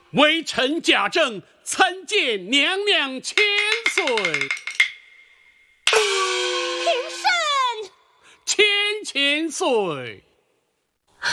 微臣贾政参见娘娘千岁。 平身， 千岁。